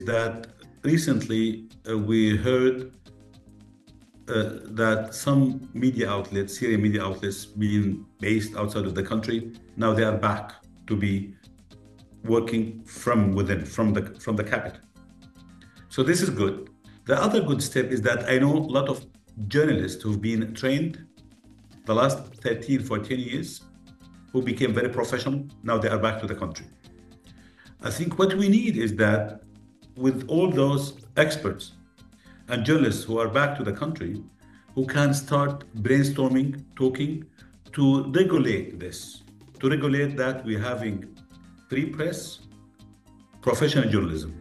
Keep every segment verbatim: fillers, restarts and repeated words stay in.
that recently uh, we heard uh, that some media outlets, Syrian media outlets being based outside of the country, now they are back to be working from within, from the, from the capital. So this is good. The other good step is that I know a lot of journalists who've been trained the last thirteen, fourteen years, who became very professional. Now they are back to the country. I think what we need is that with all those experts and journalists who are back to the country, who can start brainstorming, talking to regulate this, to regulate that we're having free press, professional journalism.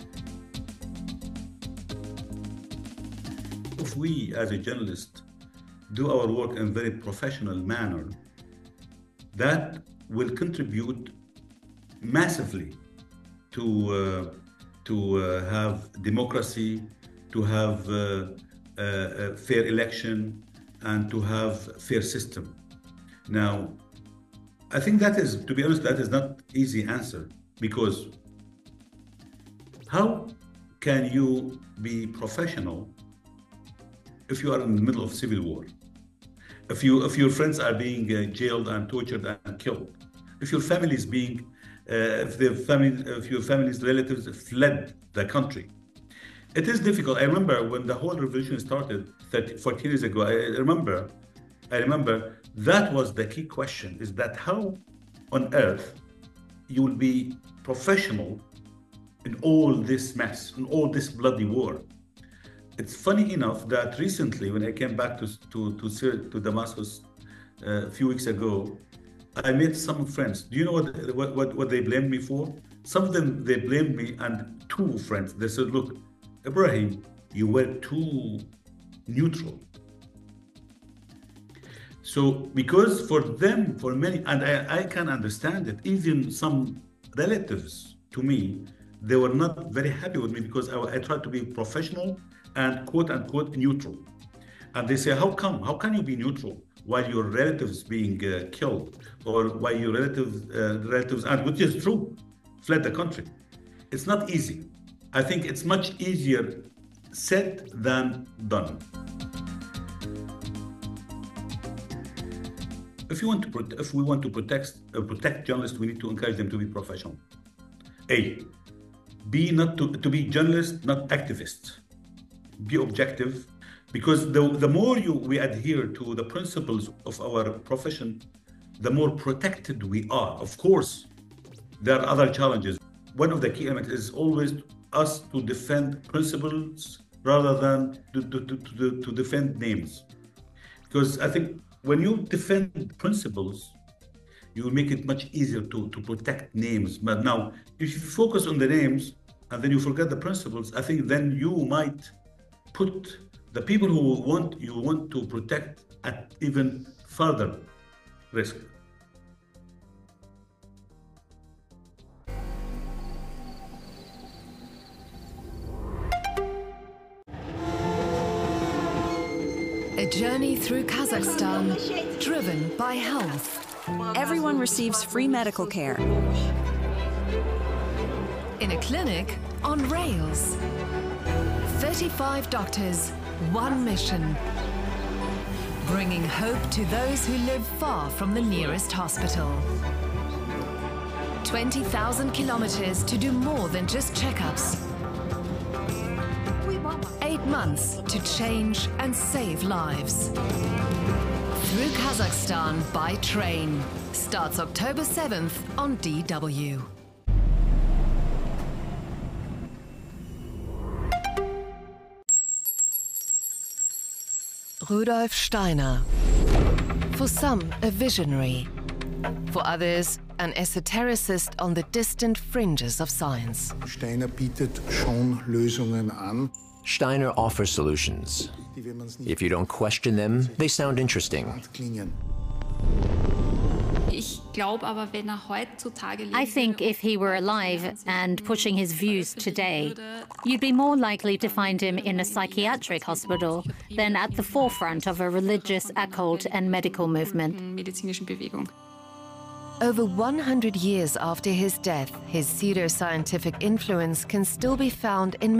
If we as a journalist do our work in a very professional manner, that will contribute massively to, uh, to uh, have democracy, to have uh, uh, a fair election, and to have a fair system. Now, I think that is, to be honest, that is not easy answer, because how can you be professional if you are in the middle of civil war? If you, if your friends are being uh, jailed and tortured and killed, if your family is being, uh, if the family, if your family's relatives fled the country, it is difficult. I remember when the whole revolution started thirty, fourteen years ago. I remember, I remember that was the key question: is that how on earth you will be professional in all this mess, in all this bloody war? It's funny enough that recently, when I came back to to to, to Damascus uh, a few weeks ago, I met some friends. Do you know what, what what what they blamed me for? Some of them, they blamed me, and two friends, they said, "Look, Ibrahim, you were too neutral." So because for them, for many, and I, I can understand it, even some relatives to me, they were not very happy with me because I, I tried to be professional and quote unquote neutral. And they say, how come? How can you be neutral while your relatives being uh, killed, or while your relatives, uh, relatives, and which is true, fled the country? It's not easy. I think it's much easier said than done. If you want to, prote- if we want to protect uh, protect journalists, we need to encourage them to be professional. A, be not to, to be journalists, not activists. Be objective, because the, the more you, we adhere to the principles of our profession, the more protected we are. Of course, there are other challenges. One of the key elements is always us to defend principles rather than to, to, to, to, to defend names. Because I think when you defend principles, you will make it much easier to, to protect names. But now, if you focus on the names and then you forget the principles, I think then you might put the people who want you want to protect at even further risk. A journey through Kazakhstan, driven by health. Everyone receives free medical care. In a clinic on rails. thirty-five doctors, one mission. Bringing hope to those who live far from the nearest hospital. twenty thousand kilometers to do more than just checkups. Eight months to change and save lives. Through Kazakhstan by train. Starts October seventh on D W. Rudolf Steiner. For some, a visionary. For others, an esotericist on the distant fringes of science. Steiner bietet schon Lösungen an. Steiner offers solutions. If you don't question them, they sound interesting. I think if he were alive and pushing his views today, you'd be more likely to find him in a psychiatric hospital than at the forefront of a religious occult and medical movement. Over one hundred years after his death, his pseudoscientific influence can still be found in